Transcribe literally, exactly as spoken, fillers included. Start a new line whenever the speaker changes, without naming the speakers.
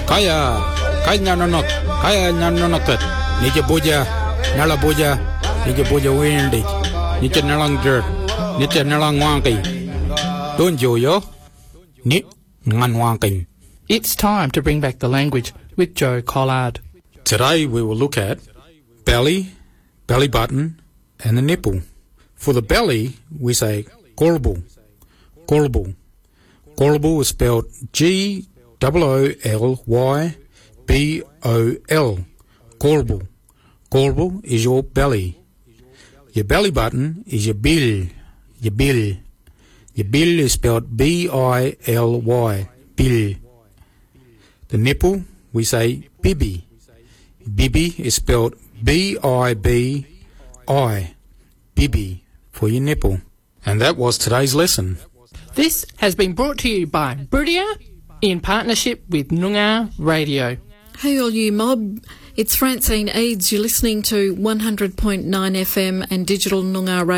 Kaya, kaya nanonok, kaya nanonokat. Nija buja, nala buja, nija buja windy. Nija nalang dirt, nija nalang wanky. Don't you yo? Ni ngan wanky.
It's time to bring back the language with Joe Collard.
Today we will look at belly, belly button, and the nipple. For the belly, we say golbu, golbu. Golbu is spelled G O O L Y B O L. Golbu. Golbu is your belly. Your belly button is your bill. Your bill. Your bill is spelled B I L Y. Bill. The nipple, we say bibi. Bibi is spelled B I B I. Bibi for your nipple. And that was today's lesson.
This has been brought to you by Buridia in partnership with Noongar Radio.
Hey all you mob, it's Francine Eads. You're listening to one hundred point nine F M and Digital Noongar Radio.